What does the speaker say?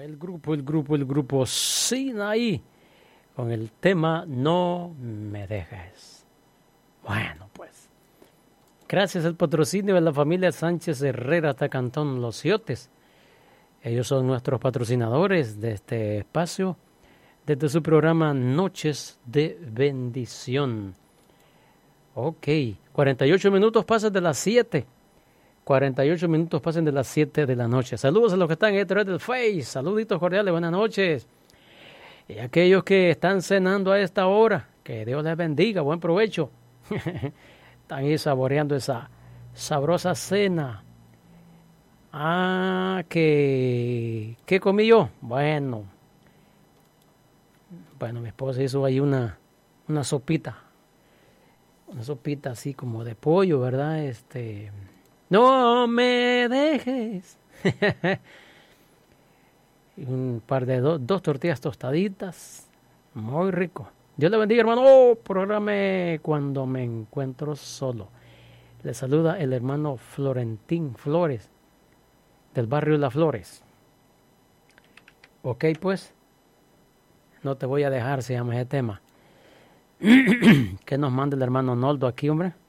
el grupo Sinaí con el tema No me dejes. Bueno, pues, gracias al patrocinio de la familia Sánchez Herrera hasta Cantón Los Ciotes. Ellos son nuestros patrocinadores de este espacio desde su programa Noches de Bendición. Ok, 48 minutos pasan de las 7. 48 minutos pasan de las 7 de la noche. Saludos a los que están en a través del Face. Saluditos cordiales, buenas noches. Y aquellos que están cenando a esta hora, que Dios les bendiga, buen provecho. Están ahí saboreando esa sabrosa cena. ¿Qué comí yo? Bueno, mi esposa hizo ahí una sopita. Una sopita así como de pollo, ¿verdad? No me dejes. Y un par de dos tortillas tostaditas. Muy rico. Dios le bendiga, hermano. Programe cuando me encuentro solo. Le saluda el hermano Florentín Flores, del barrio Las Flores. Ok, pues. No te voy a dejar, se llama ese tema. ¿Qué nos manda el hermano Noldo aquí, hombre?